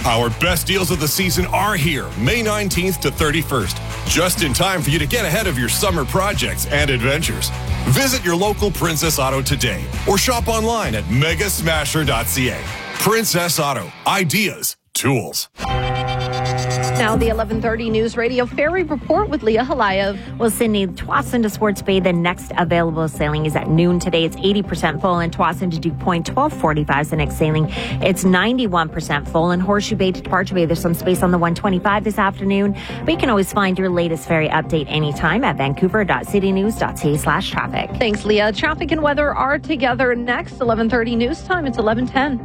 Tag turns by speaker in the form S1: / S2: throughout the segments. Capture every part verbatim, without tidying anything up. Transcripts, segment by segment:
S1: Our best deals of the season are here, May nineteenth to thirty-first. Just in time for you to get ahead of your summer projects and adventures. Visit your local Princess Auto today or shop online at mega smasher dot c a. Princess Auto. Ideas. Tools.
S2: Now the eleven thirty News Radio Ferry Report with Leah Halayev.
S3: Well, Sydney, Tsawwassen to Swartz Bay, the next available sailing is at noon today. It's eighty percent full. And Tsawwassen to Duke Point, twelve forty-five is the next sailing. It's ninety-one percent full. And Horseshoe Bay to Departure Bay, there's some space on the one twenty-five this afternoon. But you can always find your latest ferry update anytime at vancouver dot city news dot c a slash traffic.
S2: Thanks, Leah. Traffic and weather are together next. eleven thirty news time. It's eleven ten.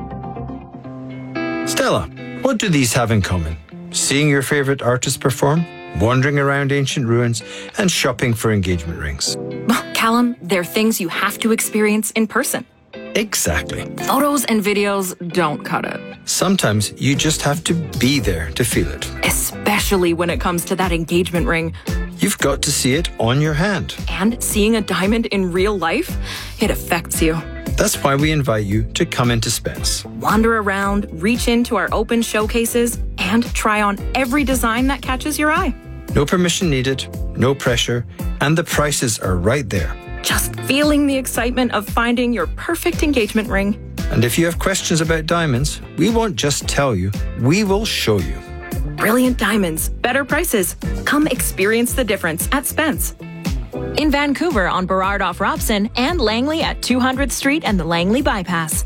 S4: Stella, what do these have in common? Seeing your favorite artist perform, wandering around ancient ruins, and shopping for engagement rings.
S5: Callum, they're things you have to experience in person.
S4: Exactly.
S5: Photos and videos don't cut it.
S4: Sometimes you just have to be there to feel it.
S5: Especially when it comes to that engagement ring.
S4: You've got to see it on your hand.
S5: And seeing a diamond in real life, it affects you.
S4: That's why we invite you to come into Spence.
S5: Wander around, reach into our open showcases, and try on every design that catches your eye.
S4: No permission needed, no pressure, and the prices are right there.
S5: Just feeling the excitement of finding your perfect engagement ring.
S4: And if you have questions about diamonds, we won't just tell you, we will show you.
S5: Brilliant diamonds, better prices. Come experience the difference at Spence. In Vancouver on Burrard off Robson and Langley at two hundredth Street and the Langley Bypass.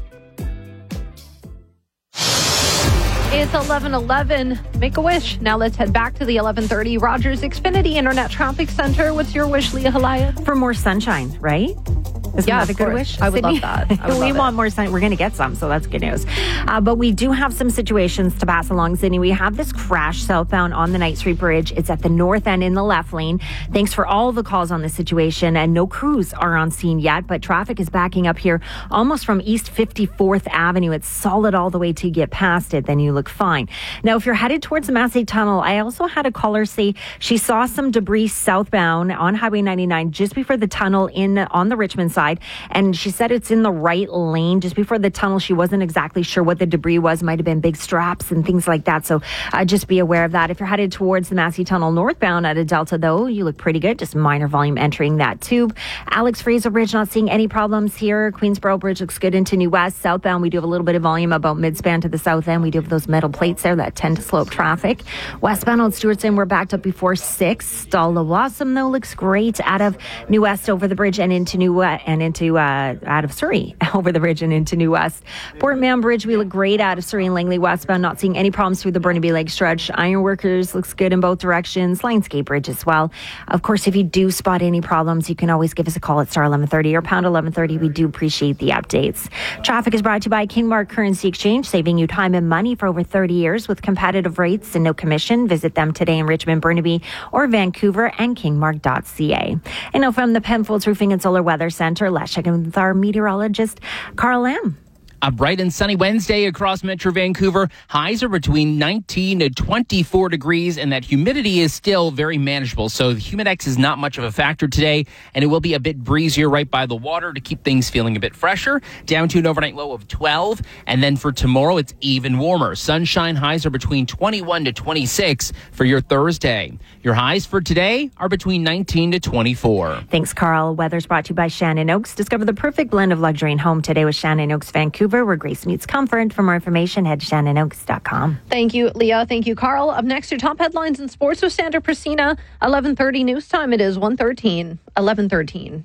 S2: It's eleven eleven. Make a wish. Now let's head back to the eleven thirty Rogers Xfinity Internet Traffic Center. What's your wish, Leah Halayev?
S3: For more sunshine, right? Isn't
S2: yeah,
S3: that a good
S2: course.
S3: wish?
S2: I would
S3: Sydney?
S2: love that. I would
S3: we
S2: love
S3: want
S2: it.
S3: more sun. We're going to get some, so that's good news. Uh, but we do have some situations to pass along, Sydney. We have this crash southbound on the Knight Street Bridge. It's at the north end in the left lane. Thanks for all the calls on this situation, and no crews are on scene yet, but traffic is backing up here almost from East fifty-fourth Avenue. It's solid all the way till you get past it, then you look fine. Now, if you're headed towards the Massey Tunnel, I also had a caller say she saw some debris southbound on Highway ninety-nine just before the tunnel in on the Richmond side, and she said it's in the right lane just before the tunnel. She wasn't exactly sure what the debris was. Might have been big straps and things like that. So uh, just be aware of that. If you're headed towards the Massey Tunnel northbound at a Delta, though, you look pretty good. Just minor volume entering that tube. Alex Fraser Bridge, not seeing any problems here. Queensboro Bridge looks good into New West. Southbound, we do have a little bit of volume about midspan to the south end. We do have those metal plates there that tend to slow up traffic. Westbound on Stewartson, we're backed up before six. Stallawasam, though, looks great out of New West over the bridge and into New West and into uh, out of Surrey over the bridge and into New West. Port Mann Bridge, we look great out of Surrey and Langley westbound. Not seeing any problems through the Burnaby Lake stretch. Ironworkers looks good in both directions. Lionsgate Bridge as well. Of course, if you do spot any problems, you can always give us a call at star eleven thirty or pound eleven thirty. We do appreciate the updates. Traffic is brought to you by Kingmark Currency Exchange, saving you time and money for over thirty years with competitive rates and no commission. Visit them today in Richmond, Burnaby, or Vancouver and kingmark dot c a. And now from the Penfolds Roofing and Solar Weather Center, let's check in with our meteorologist, Carl Lamb.
S6: A bright and sunny Wednesday across Metro Vancouver. Highs are between nineteen to twenty-four degrees, and that humidity is still very manageable. So the Humidex is not much of a factor today, and it will be a bit breezier right by the water to keep things feeling a bit fresher. Down to an overnight low of twelve, and then for tomorrow, it's even warmer. Sunshine highs are between twenty-one to twenty-six for your Thursday. Your highs for today are between nineteen to twenty-four.
S3: Thanks, Carl. Weather's brought to you by Shannon Oaks. Discover the perfect blend of luxury and home today with Shannon Oaks Vancouver, where grace meets comfort. For more information, head to shannon oaks dot com.
S2: Thank you, Leah. Thank you, Carl. Up next, your top headlines in sports with Sandra Persina. eleven thirty news time. It is one thirteen. eleven thirteen.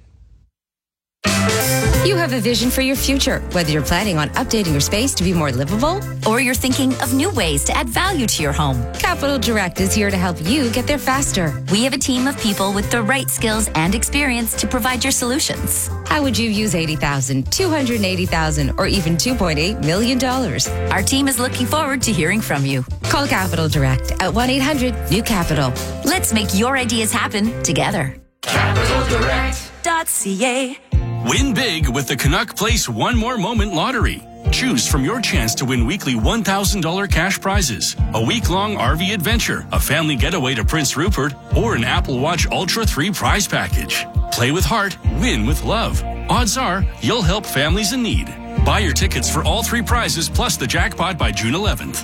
S7: You have a vision for your future, whether you're planning on updating your space to be more livable,
S8: or you're thinking of new ways to add value to your home.
S7: Capital Direct is here to help you get there faster.
S8: We have a team of people with the right skills and experience to provide your solutions.
S7: How would you use eighty thousand dollars, two hundred eighty thousand dollars, or even two point eight million dollars?
S8: Our team is looking forward to hearing from you.
S7: Call Capital Direct at one eight hundred new capital.
S8: Let's make your ideas happen together.
S9: capital direct
S8: dot c a.
S9: Win big with the Canuck Place One More Moment Lottery. Choose from your chance to win weekly one thousand dollars cash prizes, a week-long R V adventure, a family getaway to Prince Rupert, or an Apple Watch Ultra three prize package. Play with heart, win with love. Odds are you'll help families in need. Buy your tickets for all three prizes plus the jackpot by June eleventh.